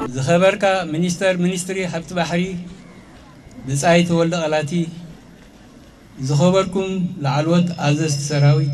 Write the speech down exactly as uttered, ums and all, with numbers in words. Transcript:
زخبركا منستر منستري حبت بحري بصايت ولد قلاتي زخبركم لعلوت أزز سراوي